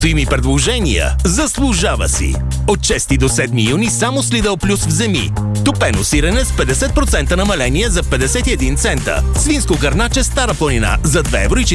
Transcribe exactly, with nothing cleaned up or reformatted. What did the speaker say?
ми предложения. Заслужава си! От шести до седми юни само с Lidl Plus вземи. Топено сирене с петдесет процента намаление за петдесет и един цента. Свинско гърначе Стара планина за две евро и